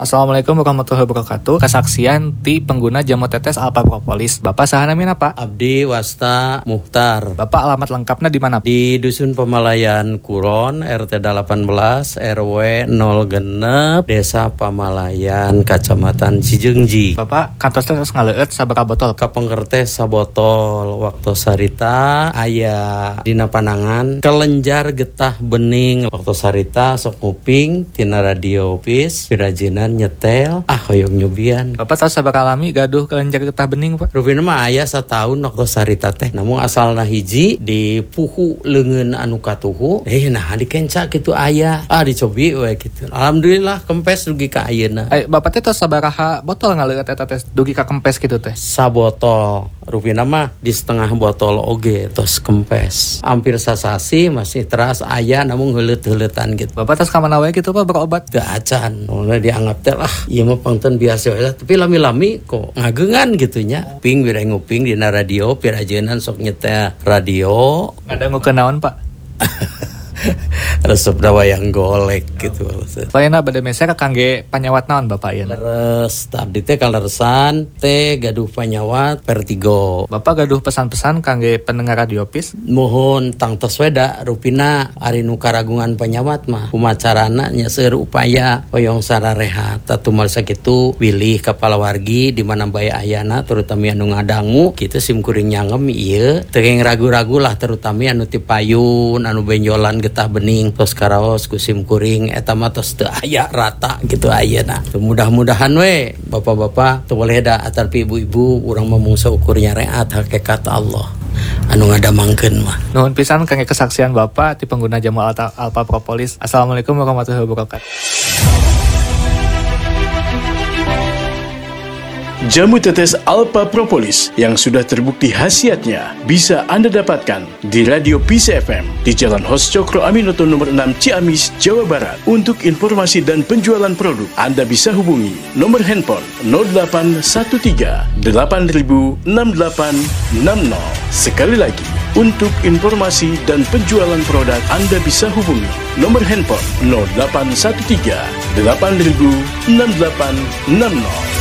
Assalamualaikum warahmatullahi wabarakatuh. Kesaksian ti pengguna jamu tetes Alpha Propolis. Bapak saha namina Pak? Abdi Wasta Muhtar. Bapak alamat lengkapnya di mana? Di Dusun Pamalayan Kuron, RT 18, RW 0 Desa Pamalayan, Kacamatan Cijeungji. Bapak kantos terus ngaleueut sabaraha botol? Kapengker sabotol. Waktu sarita aya dina panangan kelenjar getah bening. Waktu sarita sok nguping tina radio pis pirajinan nyetel hoyong nyubian. Bapak tahu sabaraha lami gaduh kelenjar getah bening Pak? Rupina mah aya satahun waktu sarita teh. Namun asalna hiji di puhu leungeun anu katuhu. Nah dikenca kitu aya. Dicobi we kitu. Alhamdulillah kempes dugi ka ayeuna. Bapak teh tahu sabaraha botol ngaleueut eta teh dugi ka kempes kitu teh? Sabotol. Rupina mah di setengah botol oge tos kempes. Hampir sasasi masih teras aya namun heuleut-heuleutan gitu. Bapak tos ka mana wae kitu Pak berobat? Teu acan. Mulai dianggap teh lah ieu mah pangten biasa we, tapi lami-lami kok ngageungan gitu nya. Ping bere nguping dina radio pirajeunan sok nyetel radio. Ngadangukeun naon Pak? Resep wayang golek gitu. Lainna bade meser kangge panyawat naon Bapak ieu? Leres abdi teh kaleresan teh gaduh panyawat Vertigo. Bapak gaduh pesan-pesan kangge pendengar radio pis? Mohon tangtos weda rupina ari nu karagungan panyawat mah kumacarana nya seueur upaya hoyong sararehat tatumal sakitu wilih kepala wargi di mana bae ayana terutama anu ngadangu kitu simkuring nyangem ieu teu ragu-ragu lah terutama anu ti payun anu benjolan getah bening tos karaos ku simkuring eta mah tos teu aya rata gitu ayeuna. Mudah-mudahan we bapak-bapak teu boleh da atarpi ibu-ibu urang mah mungsa ukur nyareat hakikat Allah anu ngadamangkeun mah. Nuhun pisan kangge kesaksian Bapak ti pengguna jamu Alpha Propolis. Assalamualaikum warahmatullahi wabarakatuh. Jamu tetes Alpha Propolis yang sudah terbukti khasiatnya bisa Anda dapatkan di Radio Peace FM di Jalan Hos Cokro Aminoto nomor 6 Ciamis, Jawa Barat. Untuk informasi dan penjualan produk, Anda bisa hubungi nomor handphone 0813 8000 6860. Sekali lagi, untuk informasi dan penjualan produk, Anda bisa hubungi nomor handphone 0813 8000 6860.